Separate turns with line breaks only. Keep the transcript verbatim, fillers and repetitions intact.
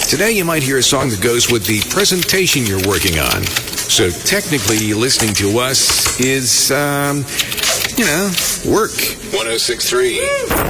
Today you might hear a song that goes with the presentation you're working on. So technically listening to us is, um, you know, work. one oh six point three